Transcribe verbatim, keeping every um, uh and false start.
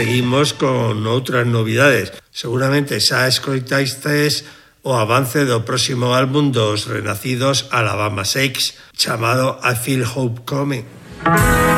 seguimos con outras novidades. Seguramente xa escoitastes o avance do próximo álbum dos renacidos Alabama Shakes chamado I Feel Hope Coming.